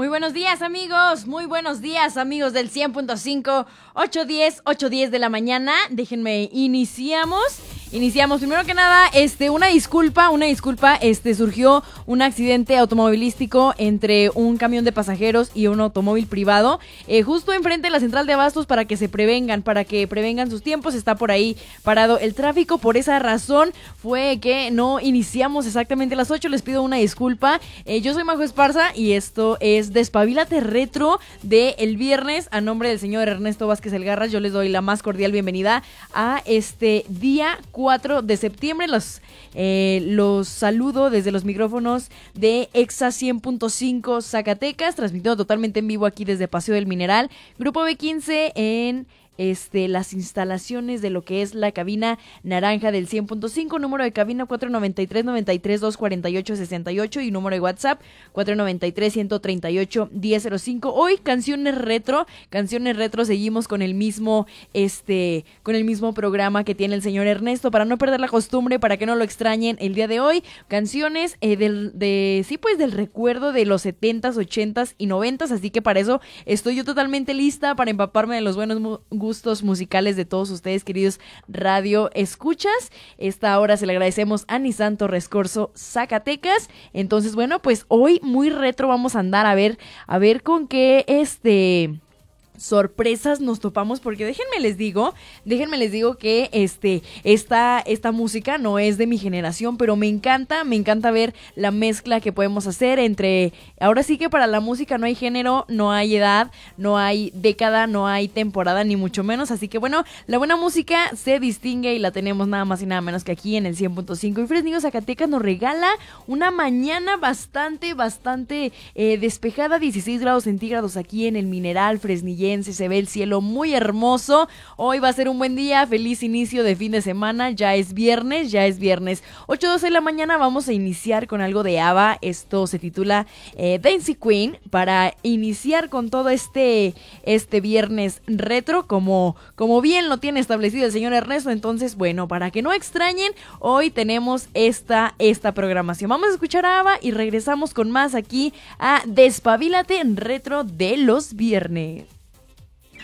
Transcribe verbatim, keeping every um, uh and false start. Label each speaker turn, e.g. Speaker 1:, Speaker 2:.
Speaker 1: Muy buenos días, amigos, muy buenos días, amigos del cien punto cinco, ocho diez, ocho diez de la mañana. Déjenme, iniciamos. Iniciamos, primero que nada, este, una disculpa, una disculpa, este, surgió un accidente automovilístico entre un camión de pasajeros y un automóvil privado, eh, justo enfrente de la central de abastos, para que se prevengan, para que prevengan sus tiempos. Está por ahí parado el tráfico, por esa razón fue que no iniciamos exactamente a las ocho, les pido una disculpa. Eh, yo soy Majo Esparza y esto es Despabilate Retro de el viernes. A nombre del señor Ernesto Vázquez Elgarras, yo les doy la más cordial bienvenida a este día cuatro de septiembre. Los, eh, los saludo desde los micrófonos de Exa cien punto cinco Zacatecas, transmitiendo totalmente en vivo aquí desde Paseo del Mineral, Grupo B quince, en Este, las instalaciones de lo que es la cabina naranja del cien punto cinco, número de cabina cuatro noventa y tres, noventa y tres, doscientos cuarenta y ocho, sesenta y ocho y número de WhatsApp cuatro noventa y tres, ciento treinta y ocho, diez cero cinco. Hoy canciones retro, canciones retro, seguimos con el mismo este, con el mismo programa que tiene el señor Ernesto, para no perder la costumbre, para que no lo extrañen el día de hoy. Canciones eh, del, de, sí pues del recuerdo de los setentas, ochentas y noventas, así que para eso estoy yo totalmente lista para empaparme de los buenos mu- gustos musicales de todos ustedes, queridos radio escuchas. Esta hora se le agradecemos a Nissan Torres Corzo Zacatecas. Entonces, bueno, pues hoy muy retro vamos a andar a ver, a ver con qué este... sorpresas nos topamos, porque déjenme les digo, déjenme les digo que este, esta, esta música no es de mi generación, pero me encanta, me encanta ver la mezcla que podemos hacer entre, ahora sí que para la música no hay género, no hay edad, no hay década, no hay temporada, ni mucho menos, así que bueno, la buena música se distingue y la tenemos nada más y nada menos que aquí en el cien punto cinco, y Fresnillo Zacatecas nos regala una mañana bastante, bastante eh, despejada, dieciséis grados centígrados aquí en el Mineral Fresnillense. Se ve el cielo muy hermoso. Hoy va a ser un buen día, feliz inicio de fin de semana. Ya es viernes, ya es viernes. ocho doce de la mañana vamos a iniciar con algo de ABBA. Esto se titula eh, Dancing Queen, para iniciar con todo este, este viernes retro, como, como bien lo tiene establecido el señor Ernesto. Entonces, bueno, para que no extrañen, hoy tenemos esta, esta programación. Vamos a escuchar a ABBA y regresamos con más aquí a Despabilate en Retro de los viernes.